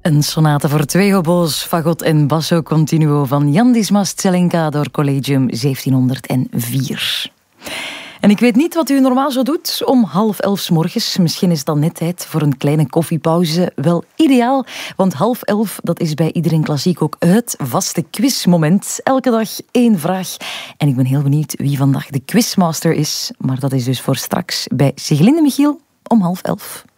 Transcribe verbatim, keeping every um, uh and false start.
Een sonate voor twee oboes, fagot en basso continuo van Jan Dismas Zelenka door Collegium zeventienhonderdvier. En ik weet niet wat u normaal zo doet om half elf 's morgens. Misschien is het dan net tijd voor een kleine koffiepauze. Wel ideaal, want half elf, dat is bij Iedereen Klassiek ook het vaste quizmoment. Elke dag één vraag. En ik ben heel benieuwd wie vandaag de quizmaster is. Maar dat is dus voor straks bij Siglinde Michiel om half elf.